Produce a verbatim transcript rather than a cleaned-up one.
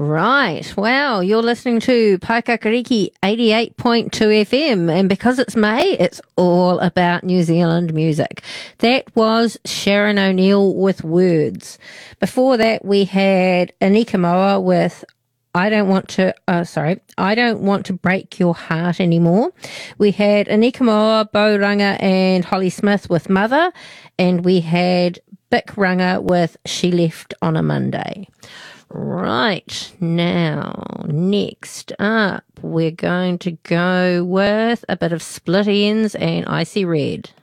Right. Well, you're listening to Paikakariki eighty-eight point two F M, and because it's May, it's all about New Zealand music. That was Sharon O'Neill with Words. Before that, we had Anika Moa with I don't want to, uh, sorry, I don't want to break your heart anymore. We had Anika Moa, Bo Ranga and Holly Smith with Mother, and we had Bic Ranga with She Left on a Monday. Right, now, next up, we're going to go with a bit of Split Ends and Icy Red.